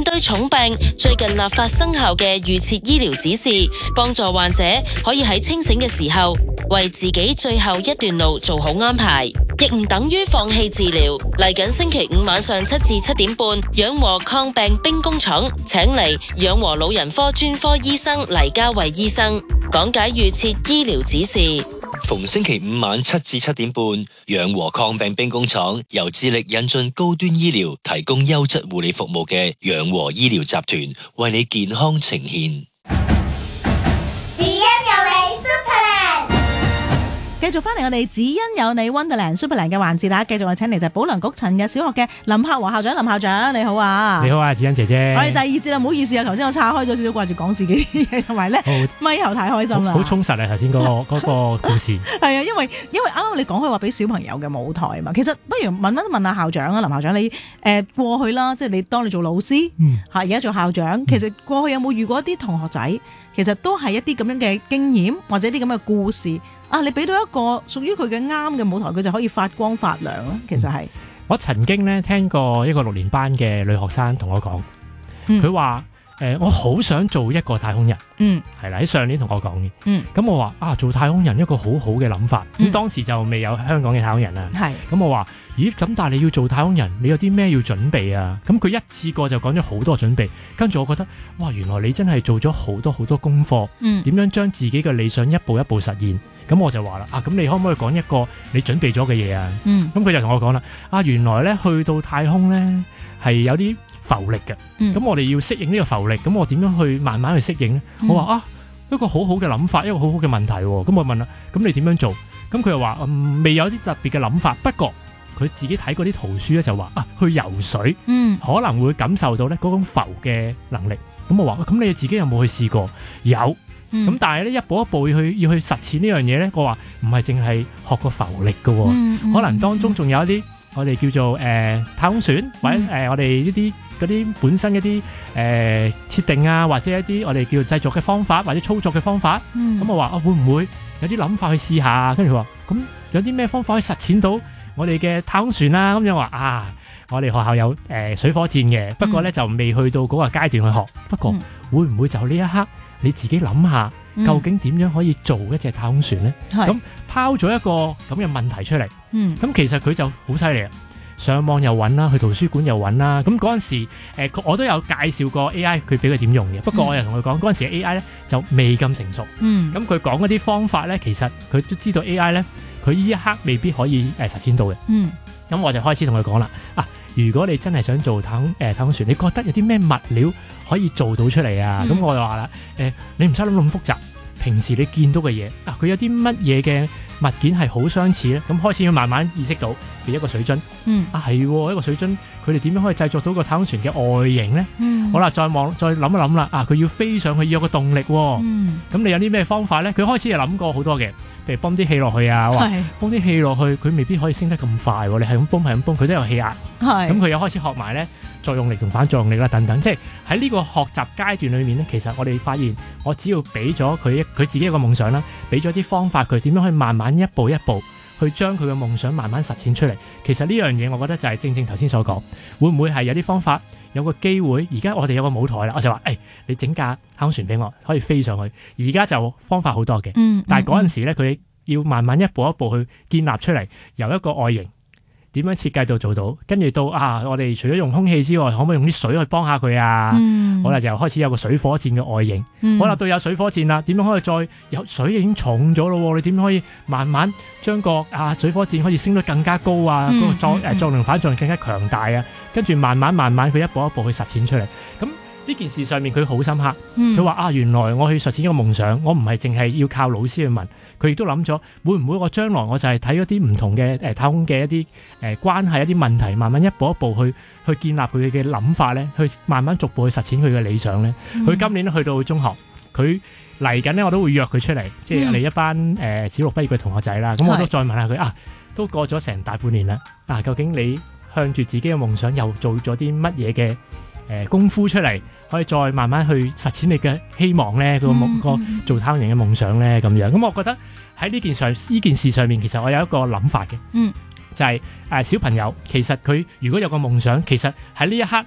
面對重病，最近立法生效嘅預設醫療指示，幫助患者可以喺清醒嘅時候，為自己最後一段路做好安排，亦唔等於放棄治療。嚟緊星期五晚上7至7點半，養和抗病兵工廠請嚟養和老人科專科醫生黎家慧醫生講解預設醫療指示。 逢星期五晚7至7點半，養和抗病兵工廠由致力引進高端醫療、提供優質護理服務嘅養和醫療集團為你健康呈現。 繼續翻嚟我哋只因有你 Wonderland Superland 嘅環節啦，繼續我請嚟就係保良局陳日小學嘅林柏華校長，林校長你好啊！ 你好啊，子欣姐姐。 我哋第二節啦，唔好意思啊，頭先我岔開咗少少，掛住講自己啲嘢，同埋咧咪後太開心啦， 好充實啊頭先嗰個故事。 係啊，因為啱啱你講開話俾小朋友嘅舞台嘛，其實不如問下校長啊，林校長你過去啦，即係你當你做老師嚇，而家做校長，其實過去有冇遇過一啲同學仔，其實都係一啲咁樣嘅經驗或者啲咁嘅故事？你俾到一個屬於佢嘅啱嘅舞台，佢就可以發光發亮啦。其實係我曾經咧聽過一個6年班嘅女學生同我講，佢話我好想做一個太空人。係啦，喺上年同我講嘅。咁我話做太空人一個好好嘅諗法。咁當時就未有香港嘅太空人啦。咁我話咦，咁但係你要做太空人，你有啲咩要準備啊？咁佢一次過就講咗好多準備，跟住我覺得哇，原來你真係做咗好多好多功課。點樣將自己嘅理想一步一步實現？咁我就話啦，咁你可唔可以講一個你準備咗嘅嘢啊？咁佢就同我講啦，原來咧去到太空咧係有啲浮力嘅，咁我哋要適應呢個浮力，咁我點樣去慢慢去適應咧？我話一個好好嘅諗法，一個好好嘅問題喎。咁我問啦，咁你點樣做？咁佢又話未有啲特別嘅諗法，不過佢自己睇過啲圖書咧，就話去游水，可能會感受到咧嗰種浮嘅能力。咁我話咁你自己有冇去試過？有。咁但係咧一步一步要去實踐呢樣嘢咧，我話唔係淨係學個浮力嘅，可能當中仲有一啲我哋叫做太空船，或者我哋呢啲嗰啲本身一啲設定啊，或者一啲我哋叫製作嘅方法或者操作嘅方法。咁我話會唔會有啲諗法去試下？跟住佢話咁有啲咩方法可以實踐到我哋嘅太空船啊？咁樣話我哋學校有水火箭嘅，不過咧就未去到嗰個階段去學。不過會唔會就呢一刻？你自己諗下，究竟點樣可以做一隻太空船呢？咁拋咗一個咁嘅問題出嚟，咁其實佢就好犀利啊！上網又揾啦，去圖書館又揾啦。咁嗰陣時，我都有介紹過 AI，佢俾佢點用嘅。不過我又同佢講，嗰陣時 AI 咧就未咁成熟。咁佢講嗰啲方法咧，其實佢都知道 AI 咧，佢呢一刻未必可以實踐到嘅。咁我就開始同佢講啦，如果你真係想做太空船，你覺得有啲咩物料可以做到出嚟啊？咁我就話啦，你唔使諗咁複雜，平時你見到嘅嘢，佢有啲乜嘢嘅物件係好相似咧？咁開始要慢慢意識到，譬如一個水樽，係一個水樽，佢哋點樣可以製作到個太空船嘅外形咧？好啦，再諗一諗啦，佢要飛上去要有個動力喎。咁你有啲咩方法咧？佢開始就諗過好多嘅，譬如泵啲氣落去啊，泵啲氣落去，佢未必可以升得咁快喎。你係咁泵，佢都有氣壓。咁佢又開始學埋咧作用力同反作用力啦，等等。即係喺呢個學習階段裏面咧，其實我哋發現，我只要俾咗佢自己一個夢想啦，俾咗啲方法佢點樣去慢慢一步一步去將佢嘅夢想慢慢實踐出嚟。其實呢樣嘢，我覺得就係正正頭先所講，會唔會係有啲方法，有個機會？而家我哋有個舞台啦，我就話，你整架太空船俾我，可以飛上去。而家就方法好多嘅，但係嗰陣時咧，佢要慢慢一步一步去建立出嚟，由一個外形。點樣設計到做到，跟住到我哋除咗用空氣之外，可唔可以用啲水去幫下佢啊？好啦，就開始有個水火箭嘅外形。好啦，到有水火箭啦，點樣可以再有水已經重咗咯？你點樣可以慢慢將個水火箭可以升得更加高啊？嗰個作用反作用更加強大啊？跟住慢慢佢一步一步去實踐出嚟。咁呢件事上面佢好深刻，佢話原來我去實踐一個夢想，我唔係淨係要靠老師去問。佢亦都諗咗，會唔會我將來我就係睇嗰啲唔同嘅太空嘅一啲關係一啲問題，慢慢一步一步去建立佢嘅諗法咧，去慢慢逐步去實踐佢嘅理想咧。佢今年去到中學，佢嚟緊咧，我都會約佢出嚟，即係我哋一班小六畢業嘅同學仔啦。咁我都再問下佢都過咗成大半年啦，究竟你向住自己嘅夢想又做咗啲乜嘢嘅功夫出嚟，可以再慢慢去實踐你嘅希望咧，個做太空人嘅夢想咧，咁樣。咁我覺得喺呢件事上面，其實我有一個諗法嘅，就係小朋友其實佢如果有個夢想，其實喺呢一刻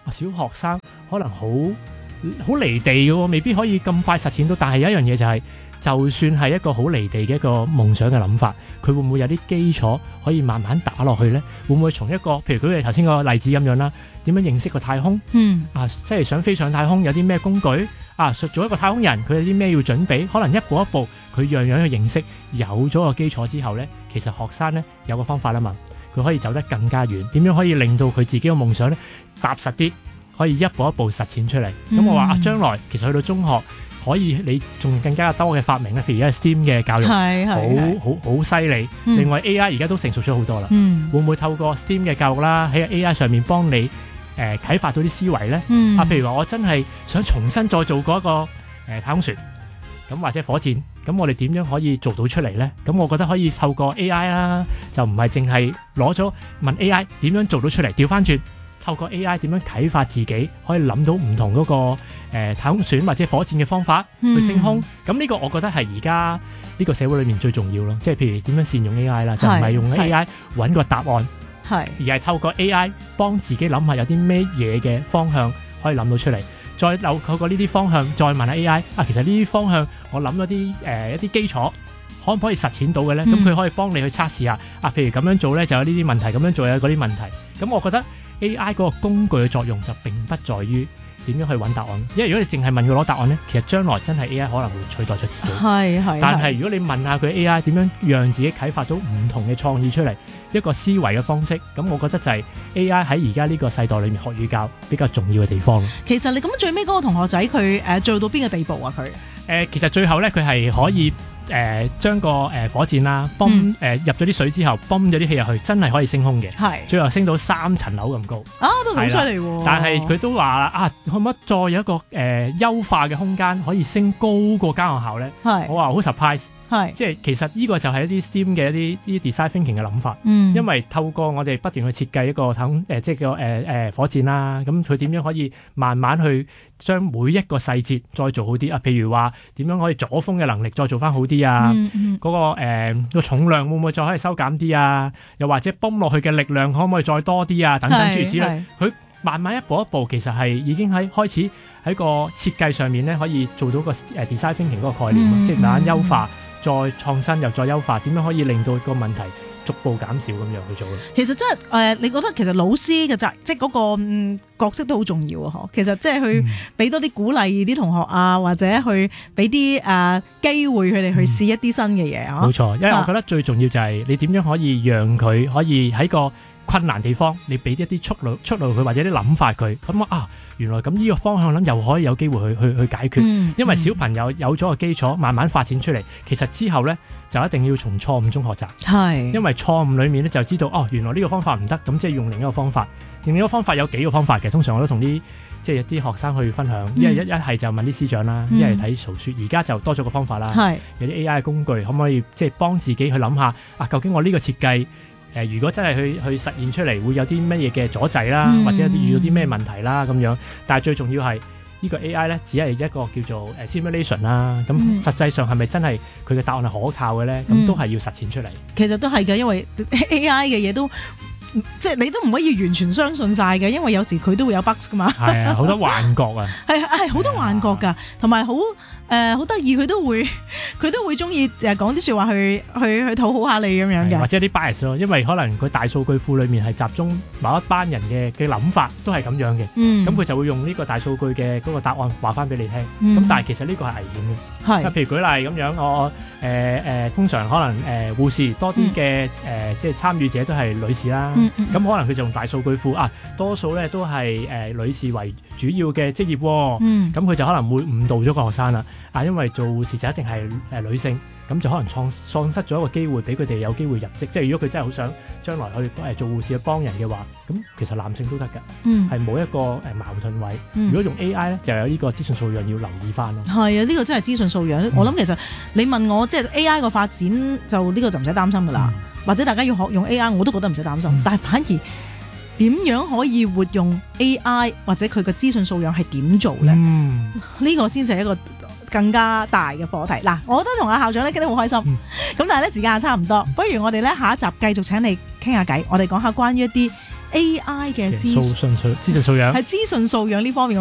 小學生可能好離地嘅喎，未必可以咁快實踐到。但係有一樣嘢就係，就算係一個好離地嘅一個夢想嘅諗法，佢會唔會有啲基礎可以慢慢打落去呢？會唔會從一個譬如佢哋頭先個例子咁樣啦，點樣認識個太空？即係想飛上太空有啲咩工具？做一個太空人佢有啲咩要準備？可能一步一步佢樣樣去認識，有咗個基礎之後呢，其實學生呢有個方法啦嘛，佢可以走得更加遠。點樣可以令到佢自己嘅夢想呢踏實啲，可以一步一步實踐出嚟？咁我話將來其實去到中學。可以你仲更加多嘅發明咧，譬如而家 STEAM 嘅教育好犀利。另外 AI 而家都成熟咗好多啦。會唔會透過 STEAM 嘅教育啦，喺 AI 上面幫你啟發到啲思維咧？譬如話我真係想重新再做過一個太空船，咁或者火箭，咁我哋點樣可以做到出嚟咧？咁我覺得可以透過 AI 啦，就唔係淨係攞咗問 AI 點樣做到出嚟，調翻轉。透過 AI 點樣啟發自己，可以諗到唔同嗰個太空船或者火箭嘅方法去升空。咁呢個我覺得係而家呢個社會裏面最重要咯。即係譬如點樣善用 AI 啦，就唔係用 AI 揾個答案，而係透過 AI 幫自己諗下有啲咩嘢嘅方向可以諗到出嚟，再透過呢啲方向再問下 AI 其實呢啲方向我諗咗啲一啲基礎，可唔可以實踐到嘅咧？咁佢可以幫你去測試下譬如咁樣做咧就有呢啲問題，咁樣做有嗰啲問題。咁我覺得AI 嗰個工具嘅作用就並不在於點樣去揾答案，因為如果你淨係問佢攞答案咧，其實將來真係 AI 可能會取代咗自己。但係如果你問下佢 AI 點樣讓自己啟發到唔同嘅創意出嚟，一個思維嘅方式，咁我覺得就係 AI 喺而家呢個世代裏面學與教比較重要嘅地方。其實你咁最尾嗰個同學仔佢做到邊個地步啊？佢其實最後咧佢係可以將個火箭啦，入咗啲水之後，泵咗啲氣入去，真係可以升空嘅。最後升到3層樓咁高。都好犀利喎！但係佢都話啦，可唔可以再有一個優化嘅空間，可以升高過間學校咧？我話好 surprise。即係其實呢個就係一啲 STEAM 嘅一啲 design thinking 嘅諗法。因為透過我哋不斷去設計一個即係個火箭啦，咁佢點樣可以慢慢去將每一個細節再做好啲啊？譬如話點樣可以阻風嘅能力再做翻好啲啊？嗰個重量會唔會再可以收減啲啊？又或者泵落去嘅力量可唔可以再多啲啊？等等諸如此類，佢慢慢一步一步，其實係已經開始喺個設計上面咧，可以做到個design thinking 嗰個概念，即係慢慢優化。再創新又再優化，點樣可以令到個問題逐步減少咁樣去做咧？其實真係你覺得其實老師嘅即係嗰個角色都好重要啊！其實即係去俾多啲鼓勵啲同學啊，或者去俾啲機會佢哋去試一啲新嘅嘢啊！冇錯，因為我覺得最重要就係你點樣可以讓佢可以喺個困難地方，你俾一啲出路佢，或者啲諗法佢，咁原來咁呢個方向諗又可以有機會去解決。因為小朋友有咗個基礎，慢慢發展出嚟，其實之後咧就一定要從錯誤中學習。因為錯誤裏面咧就知道原來呢個方法唔得，咁即係用另一個方法。另一個方法有幾個方法嘅，通常我都同啲即係啲學生去分享。一係就問啲師長啦，一係睇圖書。而家就多咗個方法啦，有啲 AI 嘅工具，可唔可以即係幫自己去諗下究竟我呢個設計如果真係去實現出嚟，會有啲乜嘢嘅阻滯啦，或者有啲遇到啲咩問題啦咁樣。但係最重要係呢個 AI 咧，只係一個叫做simulation 啦。咁實際上係咪真係佢嘅答案係可靠嘅咧？咁都係要實踐出嚟。其實都係嘅，因為 AI 嘅嘢都即係你都唔可以完全相信晒嘅，因為有時佢都會有 bugs 噶嘛。係啊，好多幻覺啊。係好多幻覺㗎，同埋好得意，佢都會中意講啲説話去討好下你咁樣嘅，或者啲 bias 咯，因為可能佢大數據庫裡面係集中某一班人嘅諗法都係咁樣嘅，咁佢就會用呢個大數據嘅嗰個答案話翻俾你聽，咁但係其實呢個係危險嘅，譬如舉例咁樣，我通常可能護士多啲嘅即係參與者都係女士啦，咁可能佢就用大數據庫多數咧都係女士為主要嘅職業喎，咁佢就可能會誤導咗個學生啦。因為做護士就一定係女性，咁就可能喪失咗一個機會俾佢哋有機會入職。即係如果佢真係好想將來去做護士去幫人嘅話，咁其實男性都得㗎，係冇一個矛盾位。如果用 AI 咧，就有呢個資訊素養要留意翻咯。係啊，呢個真係資訊素養。我諗其實你問我即係 AI 個發展，就呢個就唔使擔心㗎啦。或者大家要學用 AI，我都覺得唔使擔心。但係反而點樣可以活用 AI 或者佢嘅資訊素養係點做咧？呢個先至係一個更加大嘅課題。嗱，我都同阿校長咧傾得好開心，咁但係咧時間差唔多，不如我哋咧下一集繼續請你傾下偈，我哋講下關於一啲 AI 嘅資訊資訊素養係資訊素養呢方面。